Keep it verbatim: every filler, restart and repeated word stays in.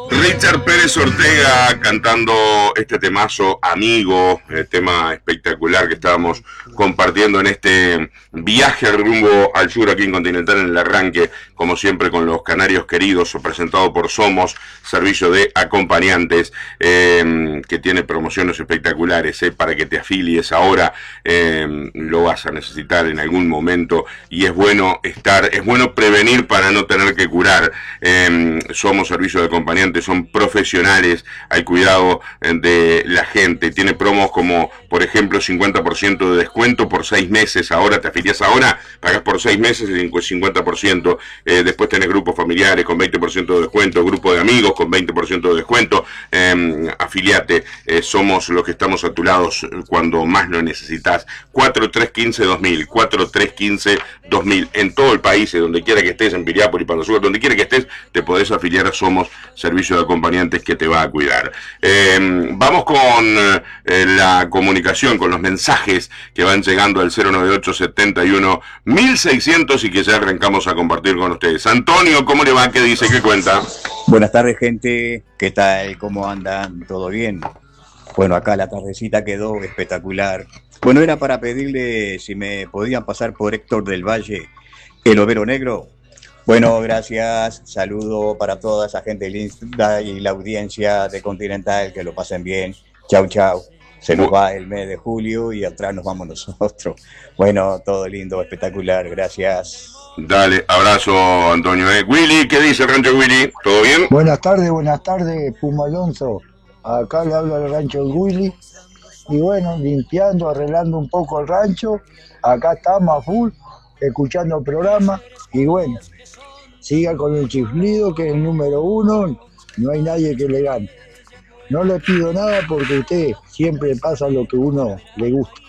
Richard Pérez Ortega cantando este temazo Amigo, el tema espectacular que estábamos compartiendo en este viaje rumbo al sur aquí en Continental en el arranque, como siempre con los canarios queridos, presentado por Somos, servicio de acompañantes, eh, que tiene promociones espectaculares, eh, para que te afilies ahora, eh, lo vas a necesitar en algún momento y es bueno estar, es bueno prevenir para no tener que curar. Eh, Somos servicio de acompañantes, son profesionales al cuidado de la gente, tiene promos como por ejemplo cincuenta por ciento de descuento por seis meses, ahora te afilias ahora, pagas por seis meses el cincuenta por ciento, eh, después tenés grupos familiares con veinte por ciento de descuento, grupo de amigos con veinte por ciento de descuento, eh, afiliate, eh, somos los que estamos a tu lado cuando más lo necesitas. Cuatro tres uno cinco dos mil, cuatro tres uno cinco dos mil, en todo el país, donde quiera que estés, en Piriápolis, Palo Sur, donde quiera que estés, te podés afiliar a Somos, servicio de acompañantes que te va a cuidar. Eh, vamos con eh, la comunicación, con los mensajes que van llegando al cero noventa y ocho setenta y uno mil seiscientos y que ya arrancamos a compartir con ustedes. Antonio, ¿cómo le va? ¿Qué dice? ¿Qué cuenta? Buenas tardes, gente. ¿Qué tal? ¿Cómo andan? ¿Todo bien? Bueno, acá la tardecita quedó espectacular. Bueno, era para pedirle si me podían pasar por Héctor del Valle, el overo negro. Bueno, gracias. Saludo para toda esa gente linda y la audiencia de Continental, que lo pasen bien. Chau, chau. Se nos va el mes de julio y atrás nos vamos nosotros. Bueno, todo lindo, espectacular. Gracias. Dale, abrazo, Antonio. ¿Eh? Willy, ¿qué dice Rancho Willy? ¿Todo bien? Buenas tardes, buenas tardes, Puma Alonso. Acá le hablo al rancho del Willy. Y bueno, limpiando, arreglando un poco el rancho. Acá estamos a full, escuchando el programa. Y bueno, siga con el chiflido, que es el número uno. No hay nadie que le gane. No le pido nada porque usted siempre pasa lo que uno le gusta.